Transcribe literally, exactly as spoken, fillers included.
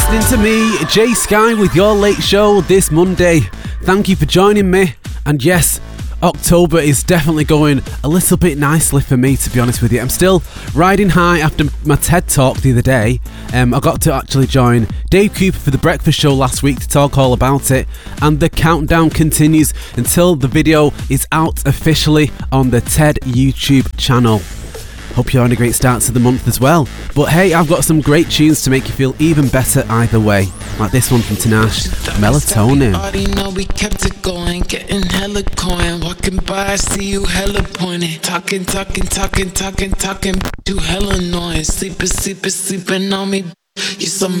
listening to me, Jay Sky, with your late show this Monday. Thank you for joining me. And yes, October is definitely going a little bit nicely for me, to be honest with you. I'm still riding high after my TED Talk the other day. Um, I got to actually join Dave Cooper for the breakfast show last week to talk all about it. And the countdown continues until the video is out officially on the TED YouTube channel. Hope you're on a great start to the month as well. But hey, I've got some great tunes to make you feel even better either way. Like this one from Tinashe, Melatonin. Already know we kept it going, getting hella coin. Walking by, I see you hella pointing. Talking, talking, talking, talking, talking. You hella annoying. Sleeping, sleeping, sleeping on me. You so